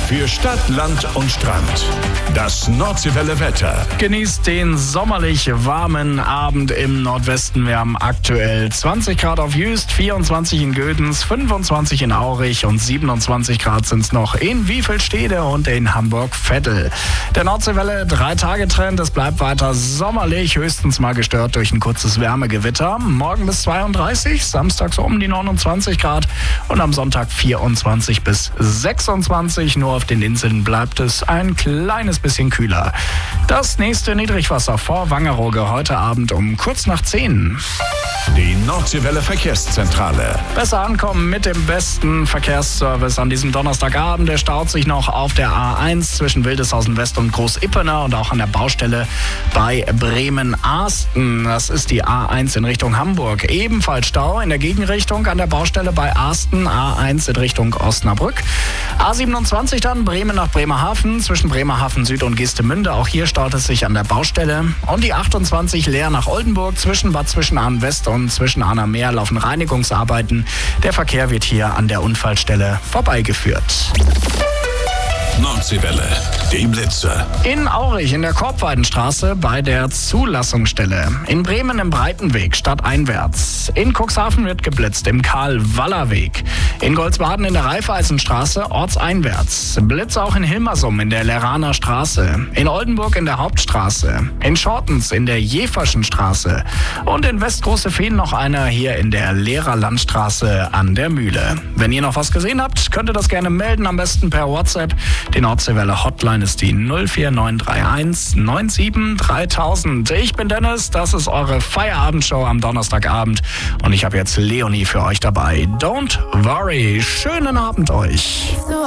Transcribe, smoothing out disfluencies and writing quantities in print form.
Für Stadt, Land und Strand. Das Nordseewelle Wetter. Genießt den sommerlich warmen Abend im Nordwesten. Wir haben aktuell 20 Grad auf Jüst, 24 in Gödens, 25 in Aurich und 27 Grad sind es noch in Wiefelstede und in Hamburg-Vettel. Der Nordseewelle 3-Tage-Trend, es bleibt weiter sommerlich, höchstens mal gestört durch ein kurzes Wärmegewitter. Morgen bis 32, samstags um die 29 Grad und am Sonntag 24 bis 26. Nur auf den Inseln bleibt es ein kleines bisschen kühler. Das nächste Niedrigwasser vor Wangerooge heute Abend um kurz nach 10. Die Nordseewelle Verkehrszentrale. Besser ankommen mit dem besten Verkehrsservice an diesem Donnerstagabend. Der staut sich noch auf der A1 zwischen Wildeshausen West und Groß-Ippener und auch an der Baustelle bei Bremen-Arsten. Das ist die A1 in Richtung Hamburg. Ebenfalls Stau in der Gegenrichtung an der Baustelle bei Arsten. A1 in Richtung Osnabrück. A27 dann Bremen nach Bremerhaven zwischen Bremerhaven Süd und Geestemünde. Auch hier staut es sich an der Baustelle. Und die 28 Leer nach Oldenburg zwischen Bad Zwischenahn West und zwischen Ahn am Meer laufen Reinigungsarbeiten. Der Verkehr wird hier an der Unfallstelle vorbeigeführt. Nordseewelle, die Blitzer. In Aurich in der Korbweidenstraße bei der Zulassungsstelle. In Bremen im Breitenweg stadteinwärts. In Cuxhaven wird geblitzt im Karl-Waller-Weg. In Goldsbaden in der Raiffeisenstraße ortseinwärts. Blitz auch in Hilmersum in der Leraner Straße. In Oldenburg in der Hauptstraße. In Schortens in der Jeferschen Straße. Und in Westgroße-Fehn noch einer hier in der Lehrerlandstraße an der Mühle. Wenn ihr noch was gesehen habt, könnt ihr das gerne melden, am besten per WhatsApp. Die Nordseewelle Hotline ist die 04931 97 3000. Ich bin Dennis, das ist eure Feierabendshow am Donnerstagabend und ich habe jetzt Leonie für euch dabei. Don't worry, schönen Abend euch.